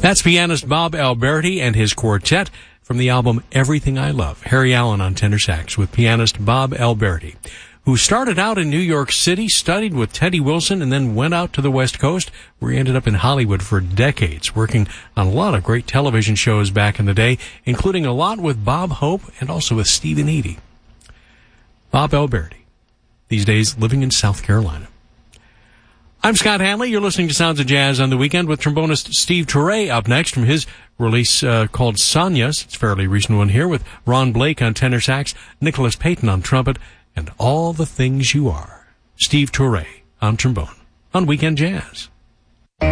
That's pianist Bob Alberti and his quartet from the album Everything I Love. Harry Allen on tenor sax with pianist Bob Alberti, who started out in New York City, studied with Teddy Wilson, and then went out to the West Coast, where he ended up in Hollywood for decades, working on a lot of great television shows back in the day, including a lot with Bob Hope and also with Stephen Eady. Bob Alberti, these days living in South Carolina. I'm Scott Hanley. You're listening to Sounds of Jazz on the Weekend with trombonist Steve Turre up next from his release called Sonias. It's a fairly recent one here with Ron Blake on tenor sax, Nicholas Payton on trumpet, and All the Things You Are. Steve Turre on trombone on Weekend Jazz.